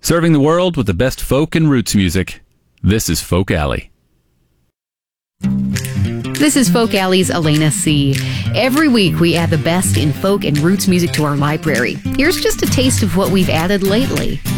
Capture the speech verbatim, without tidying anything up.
Serving the world with the best folk and roots music. This is Folk Alley. This is Folk Alley's Elena C. Every week we add the best in folk and roots music to our library. Here's just a taste of what we've added lately.